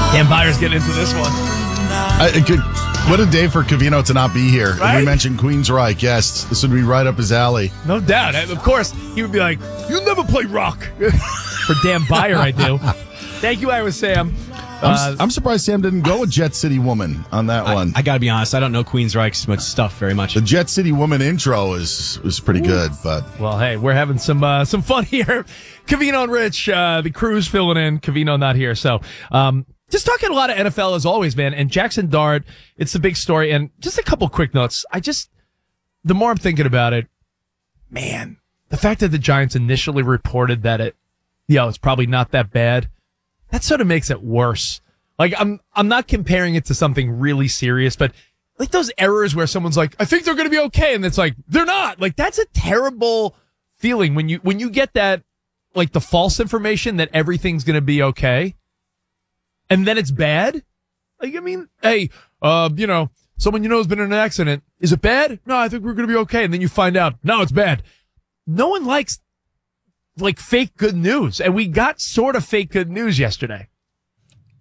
Dan Byers getting into this one. What a day for Covino to not be here. Right? We mentioned Queensryche. Yes, this would be right up his alley. No doubt. Of course, he would be like, "You'll never play rock." For Dan Byer, I do. Thank you, Iowa Sam. I'm surprised Sam didn't go with Jet City Woman on that one. I got to be honest, I don't know Queensryche's much stuff very much. The Jet City Woman intro was pretty good, but well, hey, we're having some fun here. Covino and Rich, the crew's filling in. Covino not here, so just talking a lot of NFL as always, man. And Jackson Dart, it's the big story. And just a couple quick notes. The more I'm thinking about it, man, the fact that the Giants initially reported that it's probably not that bad. That sort of makes it worse. Like, I'm not comparing it to something really serious, but like those errors where someone's like, I think they're going to be okay. And it's like, they're not. Like, that's a terrible feeling when you get that, like the false information that everything's going to be okay. And then it's bad. Like, I mean, hey, someone has been in an accident. Is it bad? No, I think we're going to be okay. And then you find out, no, it's bad. No one likes like fake good news. And we got sort of fake good news yesterday.